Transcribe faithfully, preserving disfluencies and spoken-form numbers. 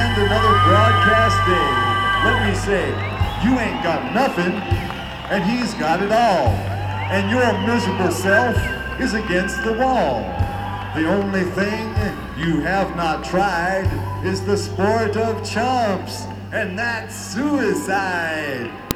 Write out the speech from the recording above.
end another broadcast day. Let me say, you ain't got nothing, and he's got it all. And your miserable self is against the wall. The only thing you have not tried is the sport of chumps, and that's suicide.